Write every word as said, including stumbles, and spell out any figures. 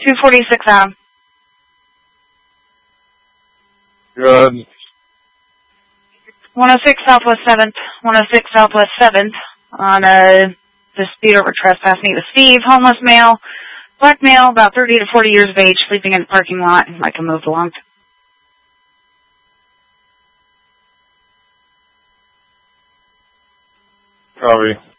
two forty-six Ave. Good. one oh six Southwest seventh, one oh six Southwest seventh, on a dispute over trespassing to Steve, homeless male, black male, about thirty to forty years of age, sleeping in the parking lot. I can move along. Copy.